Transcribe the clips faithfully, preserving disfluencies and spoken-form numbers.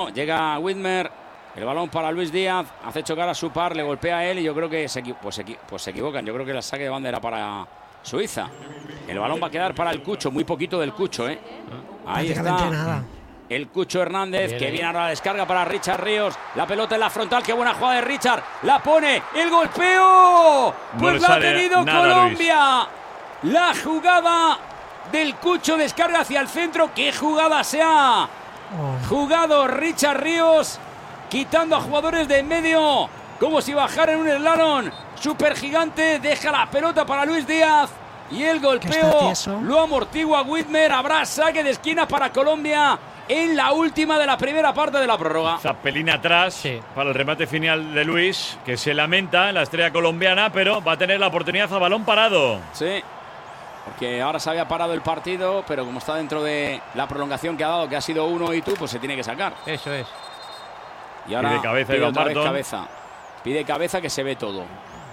llega Widmer. El balón para Luis Díaz. Hace chocar a su par, le golpea a él y yo creo que se, pues, se, pues se equivocan. Yo creo que el saque de bandera para Suiza. El balón va a quedar para el Cucho. Muy poquito del Cucho, ¿eh? Ahí está. Nada. El Cucho Hernández, que viene ahora la descarga para Richard Ríos. La pelota en la frontal, qué buena jugada de Richard. La pone, el golpeo. Pues la ha tenido Colombia. La jugada del Cucho, descarga hacia el centro. Qué jugada se ha jugado Richard Ríos, quitando a jugadores de en medio, como si bajaran un slalom super gigante. Deja la pelota para Luis Díaz y el golpeo lo amortigua Widmer. Habrá saque de esquina para Colombia en la última de la primera parte de la prórroga. Zapelín atrás, sí, para el remate final de Luis, que se lamenta, la estrella colombiana, pero va a tener la oportunidad a balón parado. Sí, porque ahora se había parado el partido, pero como está dentro de la prolongación que ha dado, que ha sido uno y tú, pues se tiene que sacar. Eso es. Y ahora pide cabeza, pide Iván otra vez Barton. cabeza. Pide cabeza, que se ve todo.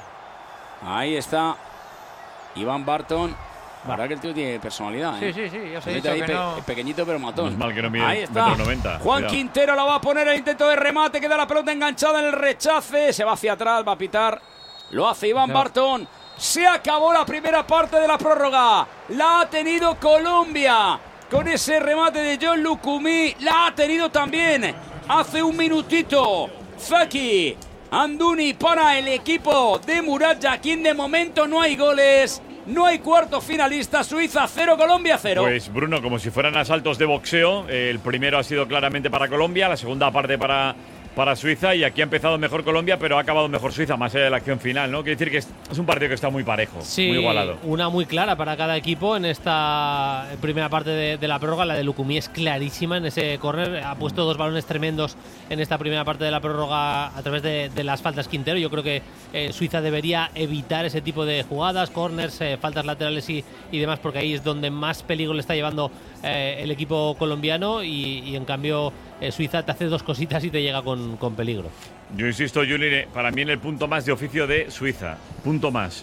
Ahí está Iván Barton. La verdad que el tío tiene personalidad, ¿eh? Sí, sí, sí. Yo sé ahí que pe no... pequeñito pero matón. No es mal que no mide Ahí está. noventa. Juan Cuidado. Quintero la va a poner el intento de remate. Queda la pelota enganchada en el rechace. Se va hacia atrás, va a pitar. Lo hace Iván no. Barton. Se acabó la primera parte de la prórroga. La ha tenido Colombia con ese remate de John Lucumí. La ha tenido también hace un minutito Zaki Anduni para el equipo de Murat Yakin. De momento no hay goles. No hay cuarto finalista. Suiza cero, Colombia cero. Pues Bruno, como si fueran asaltos de boxeo. El primero ha sido claramente para Colombia, la segunda parte para, para Suiza, y aquí ha empezado mejor Colombia, pero ha acabado mejor Suiza, más allá de la acción final, ¿no? Quiere decir que es, es un partido que está muy parejo, sí, muy igualado. Una muy clara para cada equipo en esta primera parte de, de la prórroga. La de Lucumí es clarísima en ese córner. Ha puesto dos balones tremendos en esta primera parte de la prórroga a través de, de las faltas Quintero. Yo creo que eh, Suiza debería evitar ese tipo de jugadas, córners, eh, faltas laterales y, y demás, porque ahí es donde más peligro le está llevando eh, el equipo colombiano, y, y en cambio eh, Suiza te hace dos cositas y te llega con, con peligro. Yo insisto, Juli, para mí en el punto más de oficio de Suiza. Punto más.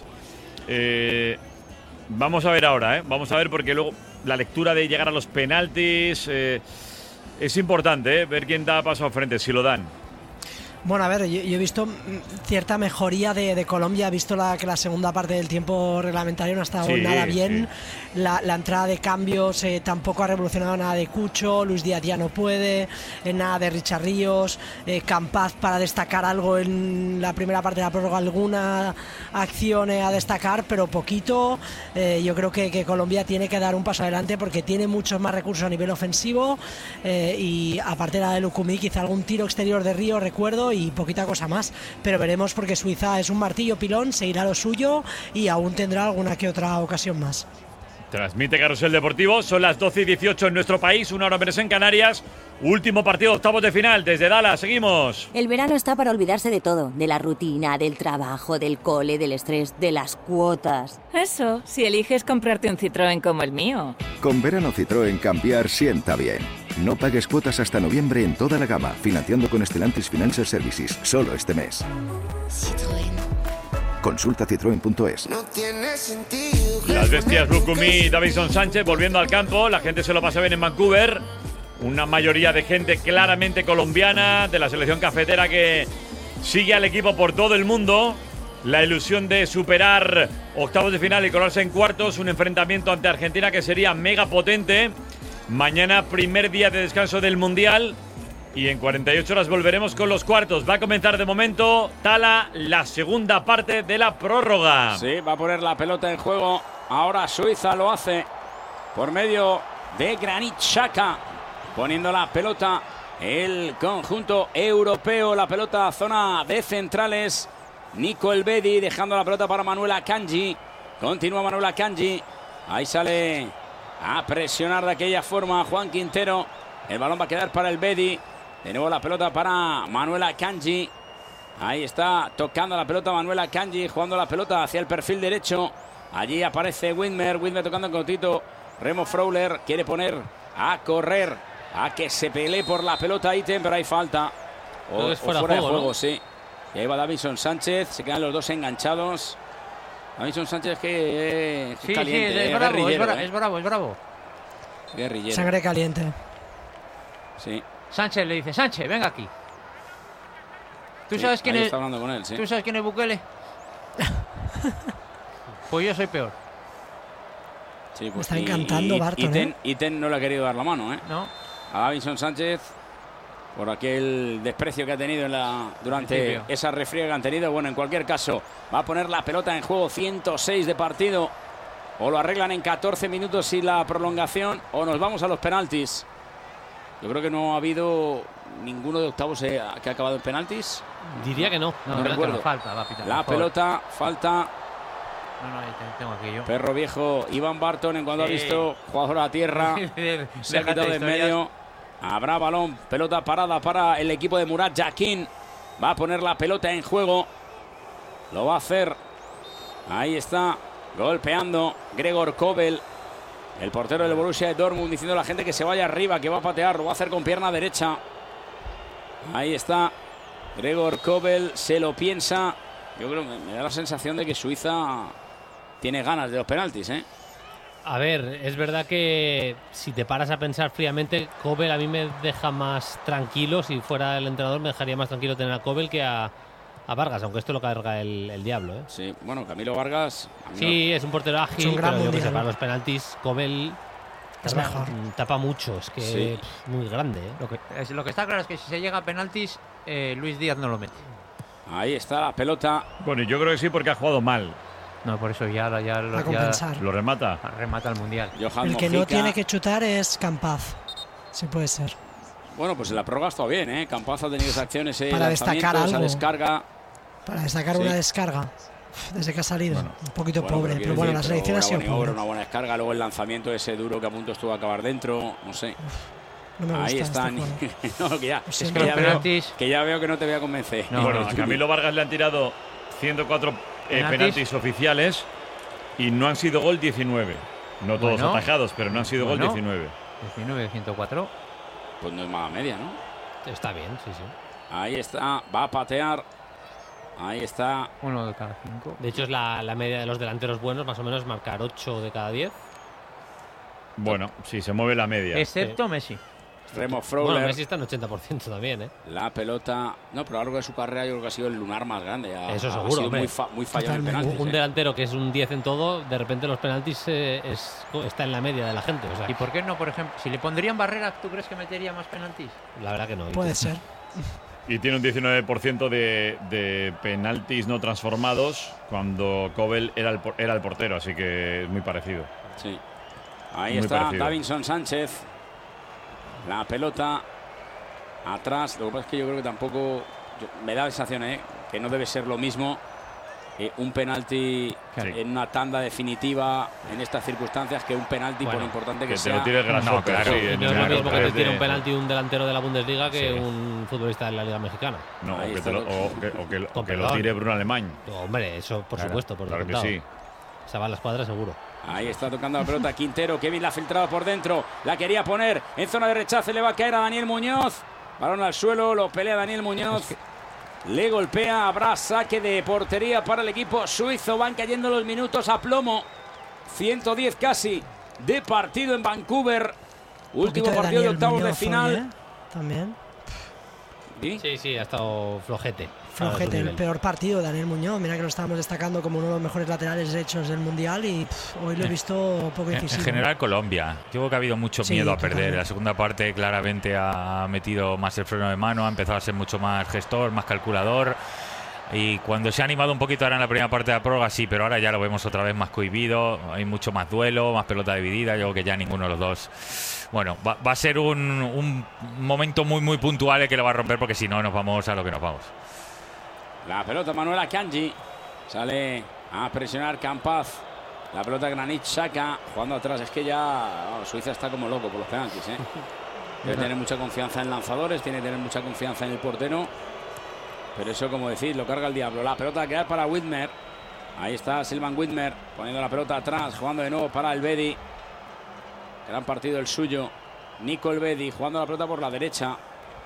Eh, vamos a ver ahora, ¿eh? Vamos a ver, porque luego la lectura de llegar a los penaltis eh, es importante, ¿eh? Ver quién da paso al frente, si lo dan. Bueno, a ver, yo, yo he visto cierta mejoría de, de Colombia. He visto la, que la segunda parte del tiempo reglamentario no ha estado sí, nada bien. Sí. La, la entrada de cambios eh, tampoco ha revolucionado nada de Cucho. Luis Díaz ya no puede. Eh, nada de Richard Ríos. Eh, Campaz para destacar algo en la primera parte de la prórroga. Alguna acción eh, a destacar, pero poquito. Eh, yo creo que, que Colombia tiene que dar un paso adelante porque tiene muchos más recursos a nivel ofensivo. Eh, y aparte de la de Lucumí, quizá algún tiro exterior de Río, recuerdo, y poquita cosa más, pero veremos, porque Suiza es un martillo pilón, se irá lo suyo y aún tendrá alguna que otra ocasión más. Transmite Carrusel Deportivo, son las doce y dieciocho en nuestro país, una hora menos en Canarias. Último partido, octavos de final, desde Dallas, seguimos. El verano está para olvidarse de todo, de la rutina, del trabajo, del cole, del estrés, de las cuotas. Eso, si eliges comprarte un Citroën como el mío. Con verano Citroën cambiar sienta bien. No pagues cuotas hasta noviembre en toda la gama, financiando con Stellantis Financial Services, solo este mes. Citroën. Consulta citroen punto es. No tiene sentido. Las bestias Lucumí y Davinson Sánchez volviendo al campo. La gente se lo pasa bien en Vancouver. Una mayoría de gente claramente colombiana, de la selección cafetera, que sigue al equipo por todo el mundo. La ilusión de superar octavos de final y colarse en cuartos. Un enfrentamiento ante Argentina que sería mega potente. Mañana, primer día de descanso del Mundial. Y en cuarenta y ocho horas volveremos con los cuartos. Va a comenzar de momento, Tala, la segunda parte de la prórroga. Sí, va a poner la pelota en juego. Ahora Suiza lo hace por medio de Granit Xhaka. Poniendo la pelota el conjunto europeo. La pelota zona de centrales. Nico Elvedi dejando la pelota para Manuel Akanji. Continúa Manuel Akanji. Ahí sale a presionar de aquella forma Juan Quintero. El balón va a quedar para Elvedi. De nuevo la pelota para Manuel Akanji. Ahí está tocando la pelota Manuel Akanji, jugando la pelota hacia el perfil derecho. Allí aparece Widmer. Widmer tocando en cortito. Remo Freuler quiere poner a correr, a que se pelee por la pelota Iten, pero hay falta. O, es fuera, o fuera juego, de juego, ¿no? sí. Y ahí va Davinson Sánchez. Se quedan los dos enganchados. Davinson Sánchez que eh, sí, caliente. Sí, es, eh, bravo, es, guerrillero, bravo, eh. es bravo, es bravo. Guerrillero. Sangre caliente. Sí. Sánchez le dice, Sánchez, venga aquí. ¿Tú Sí, sabes quién ahí es? está hablando con él, sí. ¿Tú sabes quién es Bukele? Pues yo soy peor. Sí, pues, Me está y- encantando y- Barton, Iten, ¿eh? Iten no le ha querido dar la mano, ¿eh? No. A Davinson Sánchez por aquel desprecio que ha tenido en la, durante Principio. esa refriega que han tenido. Bueno, en cualquier caso, va a poner la pelota en juego, ciento seis de partido. O lo arreglan en catorce minutos y la prolongación, o nos vamos a los penaltis. Yo creo que no ha habido ninguno de octavos eh, que ha acabado en penaltis. Diría que no. No, No no, recuerdo. no, falta, va a pitar. La Por- pelota, falta. No, no, ahí te- tengo aquí yo. Perro viejo, Iván Barton, en cuanto Sí. ha visto jugador a tierra, se ha Déjate quitado de en historias. medio. Habrá balón, pelota parada para el equipo de Murat Yakin. Va a poner la pelota en juego. Lo va a hacer. Ahí está, golpeando Gregor Kobel, el portero del Borussia de Dortmund, diciendo a la gente que se vaya arriba, que va a patear. Lo va a hacer con pierna derecha. Ahí está Gregor Kobel, se lo piensa. Yo creo que me da la sensación de que Suiza tiene ganas de los penaltis, ¿eh? A ver, es verdad que si te paras a pensar fríamente, Kobel a mí me deja más tranquilo. Si fuera el entrenador, me dejaría más tranquilo tener a Kobel que a, a Vargas, aunque esto lo carga el, el diablo, ¿eh? Sí, bueno, Camilo Vargas. a mí Sí, es un portero ágil, Es un gran pero yo que sé, mundial. para los penaltis, Kobel Es tapa, mejor. tapa mucho, es que Sí. pff, muy grande, ¿eh? Lo que, es- lo que está claro es que si se llega a penaltis, eh, Luis Díaz no lo mete. no- Ahí está la pelota. Bueno, yo creo que sí porque ha jugado mal. No, por eso ya, ya, lo- A ya compensar. Lo remata. remata el Mundial. Johan El que no Mojica. tiene que chutar es Campaz. Sí puede ser. Bueno, pues en la prórroga está bien, ¿eh? Campaz ha tenido esas acciones, ese Para lanzamiento, destacar esa algo. descarga. Para destacar Sí. una descarga. Uf, desde que ha salido. Un poquito Bueno, pobre. quiero Pero bueno, decir, la pero selección ha una sido buena obra, pobre. una buena descarga, luego el lanzamiento ese duro que a punto estuvo a acabar dentro, no sé. No me gusta Ahí este están. juego. No, que ya, Lo es siento. que, Los ya veo, penaltis- que ya veo que no te voy a convencer. No, bueno, no, a Camilo Vargas le han tirado ciento cuatro eh, Penaltis. penaltis oficiales y no han sido gol diecinueve. No todos Bueno. atajados, pero no han sido Bueno. gol diecinueve. diecinueve de ciento cuatro. Pues no es mala media, ¿no? Está bien, sí, sí. Ahí está, va a patear. Ahí está. Uno de cada cinco. De hecho, es la, la media de los delanteros buenos, más o menos marcar ocho de cada diez. Bueno, sí, se mueve la media. Excepto Messi. Remo Bueno, Freuler. Messi está en ochenta por ciento también, ¿eh? La pelota. No, pero a lo largo de su carrera yo creo que ha sido el lunar más grande. Ha, Eso ha seguro, sido hombre. muy, fa- muy fallado en Totalmente. penaltis. Un ¿eh? delantero que es un diez en todo, de repente los penaltis eh, es, está en la media de la gente. O sea, ¿Y por qué no, por ejemplo? Si le pondrían barrera, ¿tú crees que metería más penaltis? la verdad que no. Puede ser. Y tiene un diecinueve por ciento de, de penaltis no transformados cuando Kobel era el, por- era el portero, así que es muy parecido. Sí. Ahí Muy está parecido. Davinson Sánchez. La pelota atrás. Lo que pasa es que yo creo que tampoco. yo- me da la sensación, ¿eh? Que no debe ser lo mismo eh, un penalti Sí. en una tanda definitiva en estas circunstancias que un penalti Bueno, por importante que, Que te sea. lo tire Grasshopper, No, claro. sí, Y en no es el lo mismo que te tres tire de- un penalti un delantero de la Bundesliga que Sí. un futbolista de la Liga Mexicana. No, o Ahí que, está te lo, lo- o que- o que lo- Con o que lo perdón. tire Bruno Alemán. No, hombre, eso por Claro, supuesto, por claro que descontado. sí. Se va a la escuadra seguro. Ahí está tocando la pelota Quintero. Kevin la ha filtrado por dentro. La quería poner en zona de rechace. Le va a caer a Daniel Muñoz. Balón al suelo. Lo pelea Daniel Muñoz. Le golpea. Habrá saque de portería para el equipo suizo. Van cayendo los minutos a plomo. ciento diez casi de partido en Vancouver. Último Poquito de partido de Daniel octavos de Muñoz hoy, final. ¿eh? También. ¿Sí? Sí, sí, ha estado flojete. para su Flojete, el nivel. peor partido de Daniel Muñoz. Mira que lo estábamos destacando como uno de los mejores laterales derechos del Mundial y pff, hoy lo he visto poco En, en incisivo. general Colombia. Yo creo que ha habido mucho Sí, miedo a perder. totalmente. La segunda parte claramente ha metido más el freno de mano, ha empezado a ser mucho más gestor, más calculador. Y cuando se ha animado un poquito ahora en la primera parte de la prórroga, sí, pero ahora ya lo vemos otra vez más cohibido. Hay mucho más duelo, más pelota dividida. Yo creo que ya ninguno de los dos. Bueno, va, va a ser un, un momento muy, muy puntual el que lo va a romper, porque si no, nos vamos a lo que nos vamos. La pelota Manuela Kanji. Sale a presionar Campaz. La pelota Granit Xhaka jugando atrás. Es que ya oh, Suiza está como loco por los penaltis, ¿eh? Debe tener mucha confianza en lanzadores, tiene que tener mucha confianza en el portero. Pero eso, como decís, lo carga el diablo. La pelota a quedar para Widmer. Ahí está Silvan Widmer poniendo la pelota atrás, jugando de nuevo para el Bedi. Gran partido el suyo. Nico Elvedi jugando la pelota por la derecha.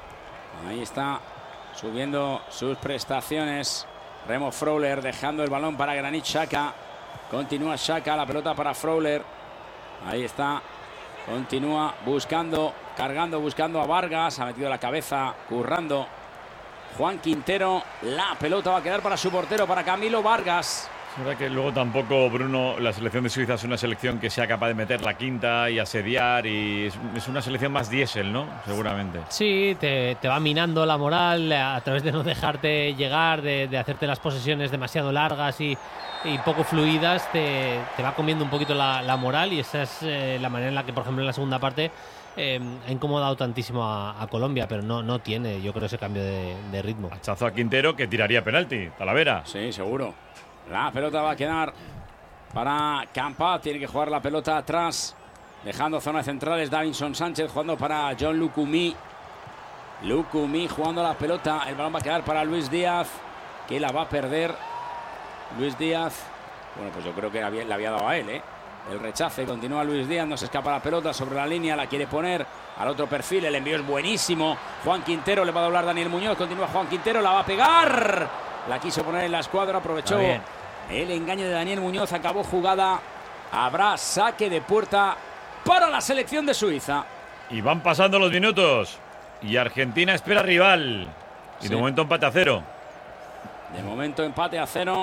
Ahí está subiendo sus prestaciones. Remo Freuler dejando el balón para Granit Xhaka. Continúa Xhaka, la pelota para Freuler. Ahí está. Continúa buscando cargando, buscando a Vargas. Ha metido la cabeza, currando Juan Quintero. La pelota va a quedar para su portero, para Camilo Vargas. Es verdad que luego tampoco, Bruno, la selección de Suiza es una selección que sea capaz de meter la quinta y asediar, y es, es una selección más diésel, ¿no? Seguramente. Sí, te, te va minando la moral a través de no dejarte llegar, de, de hacerte las posesiones demasiado largas y, y poco fluidas, te, te va comiendo un poquito la, la moral, y esa es eh, la manera en la que, por ejemplo, en la segunda parte eh, ha incomodado tantísimo a, a Colombia, pero no, no tiene, yo creo, ese cambio de, de ritmo. Hachazo a Quintero, que tiraría penalti. Talavera. Sí, seguro. La pelota va a quedar para Campa. Tiene que jugar la pelota atrás, dejando zonas centrales. Davinson Sánchez jugando para John Lucumí. Lucumí jugando la pelota. El balón va a quedar para Luis Díaz, que la va a perder. Luis Díaz. Bueno, pues yo creo que le había dado a él, ¿eh? El rechace. Continúa Luis Díaz. No se escapa la pelota sobre la línea. La quiere poner al otro perfil. El envío es buenísimo. Juan Quintero, le va a doblar Daniel Muñoz. Continúa Juan Quintero. La va a pegar. La quiso poner en la escuadra. Aprovechó el engaño de Daniel Muñoz. Acabó jugada. Habrá saque de puerta para la selección de Suiza. Y van pasando los minutos. Y Argentina espera rival. Y sí, de momento empate a cero. De momento empate a cero.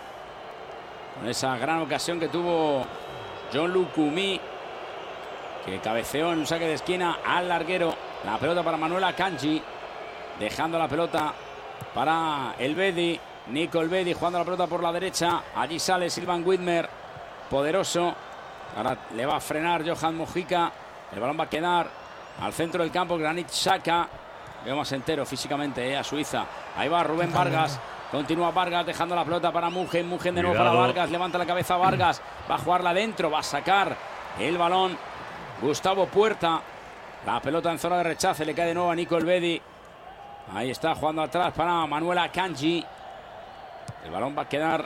Con esa gran ocasión que tuvo John Lucumí, que cabeceó en un saque de esquina al larguero. La pelota para Manuel Akanji. Dejando la pelota para el Bedi. Nico Elvedi jugando la pelota por la derecha. Allí sale Silvan Widmer, poderoso. Ahora le va a frenar Johan Mojica. El balón va a quedar al centro del campo. Granit Xhaka. Veo más entero físicamente eh, a Suiza. Ahí va Rubén Vargas. Continúa Vargas dejando la pelota para Mugen. Mugen de nuevo para Vargas. Levanta la cabeza Vargas. Va a jugarla adentro. Va a sacar el balón Gustavo Puerta. La pelota en zona de rechace. Le cae de nuevo a Nico Elvedi. Ahí está jugando atrás para Manuel Akanji. El balón va a quedar.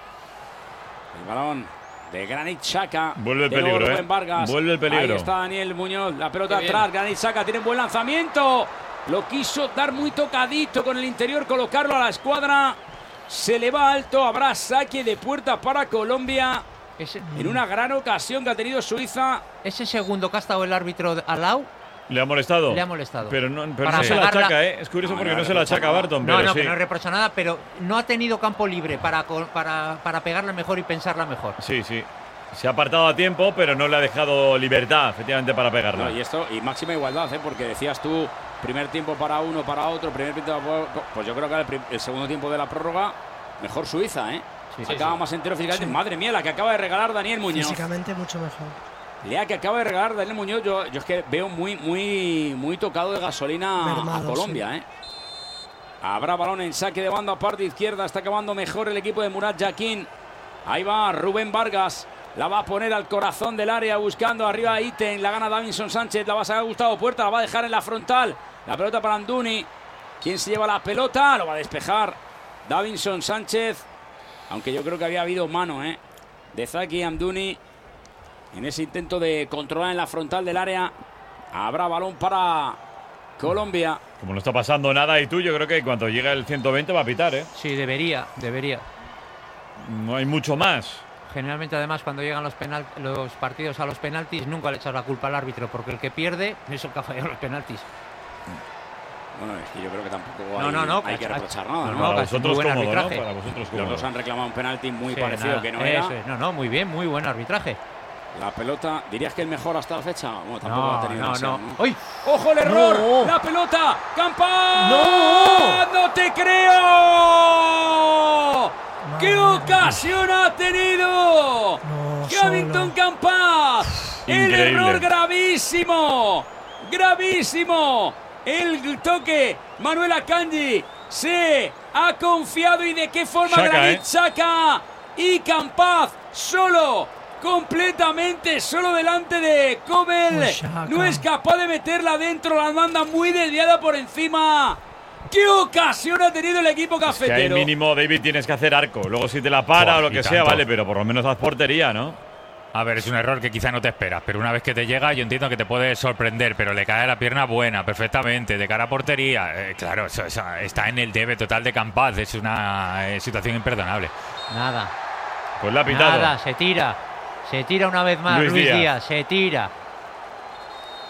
El balón de Granit Xhaka. Vuelve el peligro, Rubén Vargas. Eh. Vuelve el peligro. Ahí está Daniel Muñoz. La pelota atrás. Granit Xhaka tiene un buen lanzamiento. Lo quiso dar muy tocadito con el interior. Colocarlo a la escuadra. Se le va alto. Habrá saque de puerta para Colombia. Ese, en una gran ocasión que ha tenido Suiza. Ese segundo que ha estado el árbitro al lado. ¿Le ha molestado? Le ha molestado. Pero no, pero no se la achaca, ¿eh? Es curioso no, porque no, no se la achaca a Barton. No, pero no, sí. que no reprocha nada, pero no ha tenido campo libre para, para, para pegarle mejor y pensarla mejor. Sí, sí. Se ha apartado a tiempo, pero no le ha dejado libertad, efectivamente, para pegarla. No, y esto, y máxima igualdad, ¿eh? Porque decías tú, primer tiempo para uno, para otro, primer tiempo para... Pues yo creo que el, el segundo tiempo de la prórroga, mejor Suiza, ¿eh? Sí, acaba sí, más entero físicamente. Sí. Madre mía, la que acaba de regalar Daniel Muñoz. Físicamente mucho mejor. Lea que acaba de regalar Daniel Muñoz. Yo, yo es que veo muy, muy, muy tocado de gasolina Mermado, a Colombia, sí. ¿eh? Habrá balón en saque de banda, parte izquierda. Está acabando mejor el equipo de Murat Yakin. Ahí va Rubén Vargas. La va a poner al corazón del área buscando arriba a Iten. La gana Davinson Sánchez. La va a sacar Gustavo Puerta. La va a dejar en la frontal. La pelota para Amdouni. ¿Quién se lleva la pelota? Lo va a despejar Davinson Sánchez. Aunque yo creo que había habido mano, ¿eh? De Zaki Amdouni. En ese intento de controlar en la frontal del área. Habrá balón para Colombia. Como no está pasando nada y tú, yo creo que cuando llegue el ciento veinte va a pitar, ¿eh? Sí, debería, debería. No hay mucho más. Generalmente, además, cuando llegan los, penal, los partidos a los penaltis, nunca le echas la culpa al árbitro, porque el que pierde es el que ha fallado los penaltis. Bueno, es que yo creo que tampoco hay, no, no, no, hay que reprochar nada, ¿no? no para, vosotros cómodo, ¿no? para vosotros cómodo. Los dos han reclamado un penalti muy sí, parecido nada, que no era. Es, no, no, muy bien, muy buen arbitraje. La pelota, ¿dirías que el mejor hasta la fecha? Bueno, tampoco no, ha tenido no, demasiado, no. ¿no? ¡Uy! ¡Ojo el error! No. ¡La pelota! ¡Campa! ¡No! ¡No te creo! ¡Qué ocasión ha tenido! No, Gavington Campa. El error gravísimo. Gravísimo. El toque. Manuel Akanji se ha confiado. ¿Y de qué forma? Xhaka, Granit ¿eh? Xhaka y Campaz solo. Completamente solo delante de Kobel. No es capaz de meterla dentro. La manda muy desviada por encima. ¡Qué ocasión ha tenido el equipo cafetero! Es que hay mínimo, David, tienes que hacer arco. Luego si te la para oh, o lo que sea, vale, pero por lo menos haz portería, ¿no? A ver, es un error que quizá no te esperas, pero una vez que te llega, yo entiendo que te puede sorprender, pero le cae la pierna buena, perfectamente, de cara a portería. Eh, claro, eso, eso está en el debe total de Campaz, es una eh, situación imperdonable. Nada. Pues la ha pitado. Nada, se tira. Se tira una vez más, Luis, Luis Díaz. Díaz, se tira.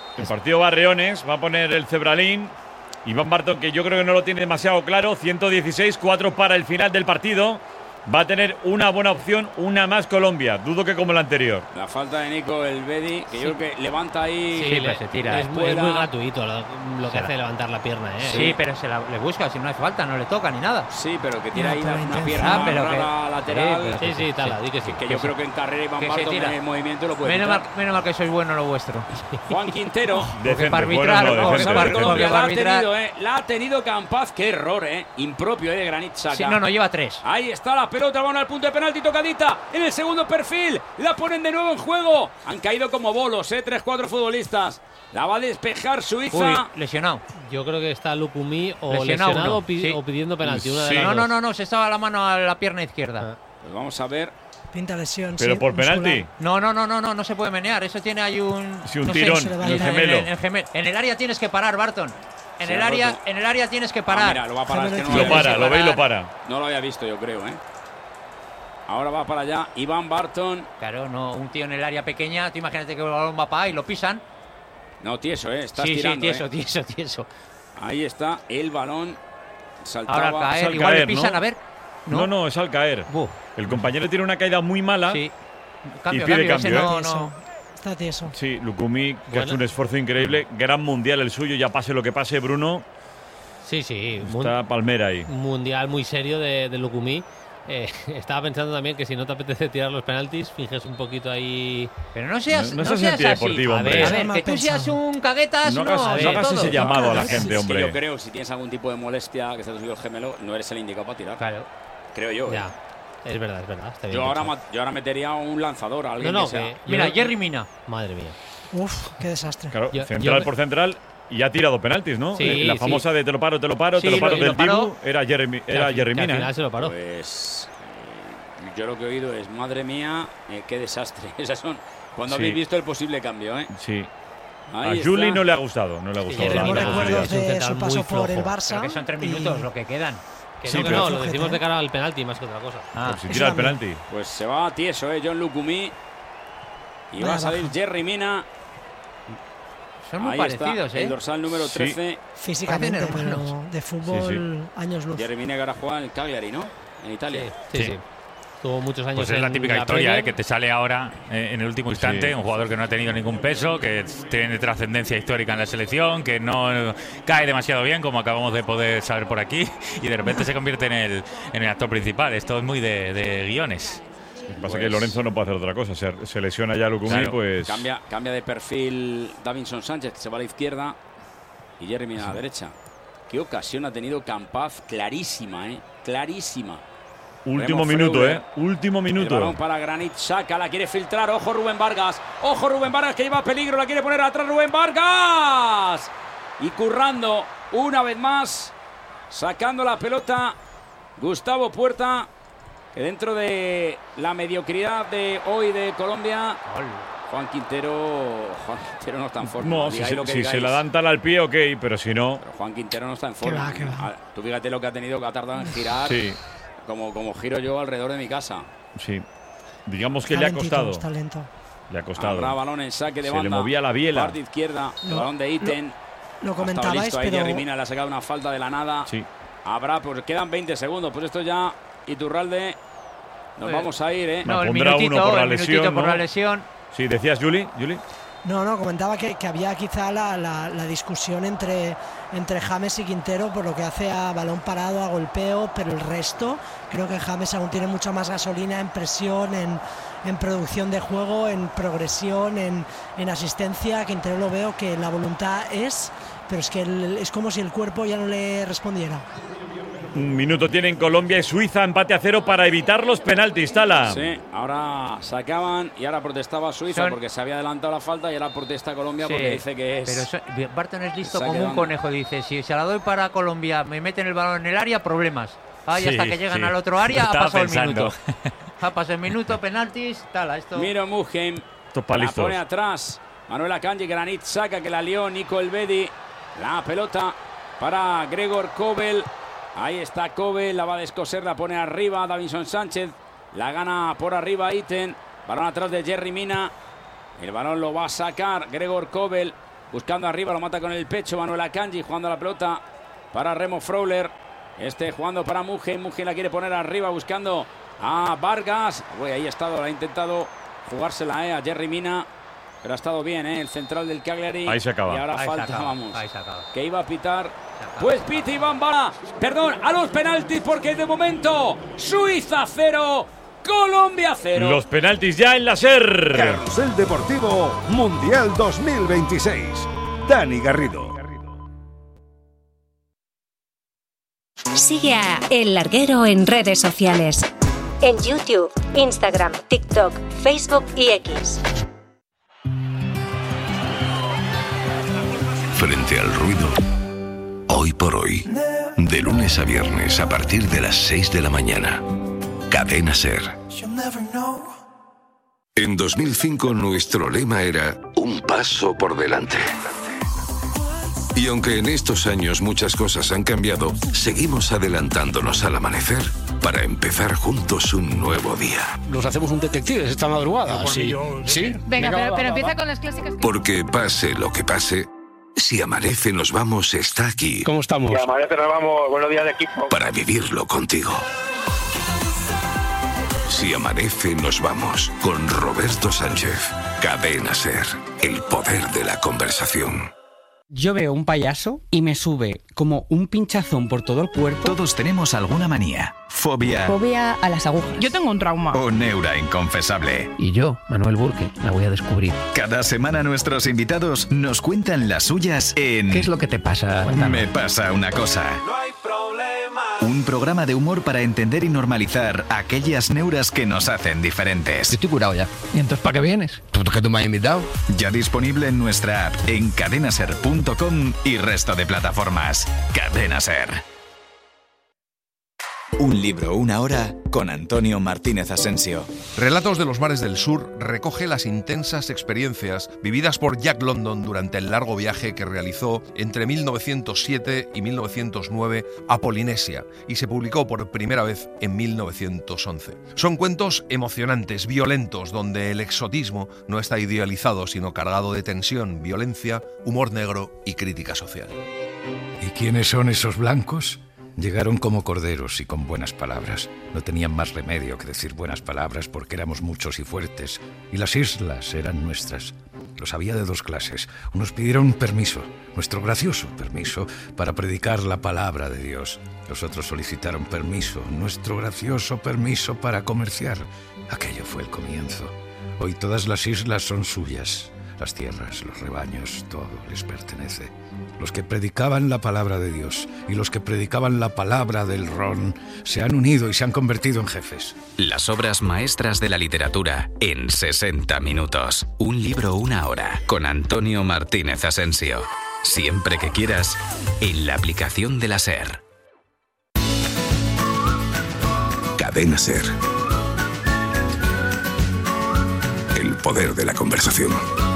El partido Barreones va a poner el Cebralín. Iván Barton, que yo creo que no lo tiene demasiado claro. ciento dieciséis, cuatro para el final del partido. Va a tener una buena opción, una más Colombia. Dudo que como la anterior. La falta de Nico el Bedi, que sí. yo creo que levanta ahí. Sí, le, se tira. Es, es muy gratuito lo, lo que hace la, levantar la pierna. ¿eh? Sí, sí, pero se la, le busca, si no hace falta, no le toca ni nada. Sí, pero que tira no, ahí la, una pierna ah, pero que, lateral. Sí, sí, tal, sí, que sí. Que, que que yo sí. creo que en carrera Iván Barton en el movimiento lo puede menos mal, menos mal que sois bueno lo vuestro. Juan Quintero. Decente, para arbitrar, bueno, no, decente, para decente. La ha tenido, eh. La ha tenido Campaz. Qué error, eh. Impropio eh, de Granit Xhaka. Sí, no, no, lleva tres. Ahí está la pelota, van al punto de penalti, tocadita en el segundo perfil, la ponen de nuevo en juego, han caído como bolos, eh, tres, cuatro futbolistas, la va a despejar Suiza. Uy, lesionado. Yo creo que está Lukumi o lesionado, lesionado o, pi sí. o pidiendo penalti. Una de sí. las no, dos. no, no, no, se estaba la mano a la pierna izquierda. Ah. Pues vamos a ver. Pinta lesión. Pero sí, por penalti. No, no, no, no, no, no se puede menear. Eso tiene ahí un. Sí, un no tirón, sé, en el gemelo. En, en, en, en el área tienes que parar, Barton. En el área, en el área tienes que parar. Ah, mira, lo va a parar. Es que no lo para, lo ve y lo para. No lo había visto, yo creo, ¿eh? Ahora va para allá Iván Barton. Claro, no, un tío en el área pequeña. Tú imagínate que el balón va para ahí y lo pisan. No, tieso, ¿eh? Estás sí, tirando, sí, tieso, ¿eh? tieso, tieso. Ahí está el balón. Saltaba. Ahora caer, al igual caer, le pisan, ¿no? a ver. No, no, no es al caer. Buf. El compañero tiene una caída muy mala. Sí. Cambio, y pide cambio, cambio, no, ¿eh? no. Está tieso. Sí, Lukumi, que bueno. hace un esfuerzo increíble. Gran mundial el suyo, ya pase lo que pase, Bruno. Sí, sí. Está Palmera ahí. Mundial muy serio de, de Lukumi. Eh, estaba pensando también que si no te apetece tirar los penaltis, finges un poquito ahí. Pero no seas, no, no no seas seas antideportivo, así. hombre. A ver, a ver que tú seas un caguetas, no. No hagas, no hagas ese llamado a la gente, hombre. Sí, yo creo, si tienes algún tipo de molestia, que se te subió el gemelo, no eres el indicado para tirar. Claro. Creo yo. Ya. ¿eh? Es verdad, es verdad. Está bien yo, ahora, pensado. yo ahora metería un lanzador a alguien no, no, que sea. que Mira, yo, Jerry Mina. Madre mía. Uf, qué desastre. Claro, yo, central yo, por central. Y ha tirado penaltis, ¿no? Sí, la famosa sí. de te lo paro, te lo paro, Sí, te lo paro lo, del lo paró. Dibu era Jeremy, era al, Jerry que al Mina. final se lo paró. Pues eh, yo lo que he oído es, madre mía, eh, qué desastre. Esas son cuando Sí. habéis visto el posible cambio, ¿eh? Sí. Ahí a Juli está. no le ha gustado, no le ha gustado. Sí, la, Tenemos la recuerdos posibilidad. de su paso por el Barça. Pero que son tres minutos y- lo que quedan. Que Sí, no, que pero- no, lo decimos de cara al penalti más que otra cosa. Ah, Por si Eso tira el también. penalti. Pues se va a tieso, ¿eh? John Lukumi. Y va Vaya a salir baja. Jerry Mina. son muy Ahí parecidos, está, ¿eh? el dorsal número Sí. trece. Físicamente, Parecen pero hermanos. de fútbol, Sí, sí. años luz. Jerry Mina que ahora juega en el Cagliari, ¿no? En Italia. Sí, sí. Sí. sí. Tuvo muchos años Pues es la en típica la historia, Premier. ¿eh? Que te sale ahora eh, en el último instante, Sí. un jugador que no ha tenido ningún peso, que tiene trascendencia histórica en la selección, que no eh, cae demasiado bien, como acabamos de poder saber por aquí, y de repente se convierte en el, en el actor principal. Esto es muy de, de guiones. Lo que pasa es Pues- que Lorenzo no puede hacer otra cosa. Se, se lesiona ya Lukumi, Claro. pues. Cambia, cambia de perfil Davinson Sánchez, que se va a la izquierda, y Jerry Mina a la derecha. Qué ocasión ha tenido Campaz, clarísima, ¿eh? Clarísima. Último Remo minuto, Freuler. ¿eh? Último El minuto. balón para Granit Xhaka, la quiere filtrar. Ojo Rubén Vargas. Ojo Rubén Vargas que lleva peligro, la quiere poner atrás Rubén Vargas. Y currando una vez más, sacando la pelota Gustavo Puerta, que dentro de la mediocridad de hoy de Colombia, Juan Quintero, Juan Quintero no está en forma. No, si, digáis se, lo que si se digáis. la dan tal al pie, ok, pero si no. Pero Juan Quintero no está en forma. va, qué va. Ah, Tú fíjate lo que ha tenido, que ha tardado en girar. Sí, Como, como giro yo alrededor de mi casa. sí. Digamos que le ha Talentito, costado. está lento. Le ha Habrá costado. balón en saque de Se banda. le movía la biela. Parte izquierda, el Lo- balón de Iten. Lo Estaba comentabais, listo ahí, pero Jerry Mina le ha sacado una falta de la nada. Sí. Habrá, pues quedan veinte segundos. Pues esto ya, Iturralde, nos Pues, vamos a ir, ¿eh? No, el Pondrá minutito, uno por la el minutito lesión, por ¿no? la lesión. Sí, decías, Juli. Juli. no, no, comentaba que, que había quizá la, la- la discusión entre, entre James y Quintero por lo que hace a balón parado, a golpeo, pero el resto, creo que James aún tiene mucha más gasolina en presión, en, en producción de juego, en progresión, en, en asistencia. Quintero lo veo que la voluntad es, pero es que el- es como si el cuerpo ya no le respondiera. Un minuto tienen Colombia y Suiza, empate a cero para evitar los penaltis, Tala. Sí, ahora sacaban y ahora protestaba Suiza Son- porque se había adelantado la falta y ahora protesta Colombia Sí, porque dice que es. Pero eso- Barton es listo Saque como de un banda. conejo. Dice, si se la doy para Colombia, me meten el balón en el área, problemas. Ay, Sí, hasta que llegan sí. al otro área, ha Estaba pasado pensando. el minuto. Ha pasado el minuto, penaltis, tal, esto. Miro Mugen. Estos La palistos. pone atrás. Manuel Akanji, Granit Xhaka que la lió. Nico Elvedi. La pelota para Gregor Kobel. Ahí está Kobel. La va a descoser. La pone arriba Davinson Sánchez. La gana por arriba Iten. Balón atrás de Jerry Mina. El balón lo va a sacar Gregor Kobel. buscando arriba, lo mata con el pecho Manuel Akanji, jugando la pelota para Remo Freuler. Este jugando para Mugen. Mugen la quiere poner arriba, buscando a Vargas. Uy, ahí ha estado, la ha intentado jugársela eh, a Jerry Mina, pero ha estado bien, ¿eh? El central del Cagliari. Ahí se acaba. Y ahora Ahí falta, se acaba. vamos. Ahí se acaba. Que iba a pitar. Pues pita Iván Bala. Perdón, a los penaltis, porque de momento Suiza cero, Colombia cero. Los penaltis ya en la SER. Carrusel Deportivo Mundial dos mil veintiséis. Dani Garrido. Sigue a El Larguero en redes sociales. En YouTube, Instagram, TikTok, Facebook y X. Frente al ruido, hoy por hoy, de lunes a viernes a partir de las seis de la mañana, Cadena SER. En dos mil cinco nuestro lema era un paso por delante. Y aunque en estos años muchas cosas han cambiado, seguimos adelantándonos al amanecer para empezar juntos un nuevo día. Nos hacemos un detective esta madrugada. Sí. ¿Sí? Venga, pero, pero empieza con las clásicas. Porque pase lo que pase, Si Amanece Nos Vamos está aquí. ¿Cómo estamos? Si Amanece Nos Vamos, buenos días de equipo. Para vivirlo contigo. Si Amanece Nos Vamos, con Roberto Sánchez. Cadena SER, el poder de la conversación. Yo veo un payaso y me sube como un pinchazón por todo el cuerpo. Todos tenemos alguna manía. Fobia. Fobia a las agujas. Yo tengo un trauma. O neura inconfesable. Y yo, Manuel Burke, la voy a descubrir. Cada semana nuestros invitados nos cuentan las suyas en... ¿Qué es lo que te pasa? Cuéntame. Me pasa una cosa. No hay problema. Un programa de humor para entender y normalizar aquellas neuras que nos hacen diferentes. Yo estoy curado ya. ¿Y entonces para qué vienes? ¿Tú que tú me has invitado? Ya disponible en nuestra app, en cadenaser punto com y resto de plataformas. Cadena SER. Un libro, una hora, con Antonio Martínez Asensio. Relatos de los mares del sur recoge las intensas experiencias vividas por Jack London durante el largo viaje que realizó entre mil novecientos siete y mil novecientos nueve a Polinesia y se publicó por primera vez en mil novecientos once. Son cuentos emocionantes, violentos, donde el exotismo no está idealizado, sino cargado de tensión, violencia, humor negro y crítica social. ¿Y quiénes son esos blancos? Llegaron como corderos y con buenas palabras. No tenían más remedio que decir buenas palabras porque éramos muchos y fuertes, y las islas eran nuestras. Los había de dos clases. Unos pidieron permiso, nuestro gracioso permiso, para predicar la palabra de Dios. Los otros solicitaron permiso, nuestro gracioso permiso para comerciar. Aquello fue el comienzo. Hoy todas las islas son suyas. Las tierras, los rebaños, todo les pertenece. Los que predicaban la palabra de Dios y los que predicaban la palabra del ron se han unido y se han convertido en jefes. Las obras maestras de la literatura en sesenta minutos. Un libro, una hora. Con Antonio Martínez Asensio. Siempre que quieras, en la aplicación de la SER. Cadena SER. El poder de la conversación.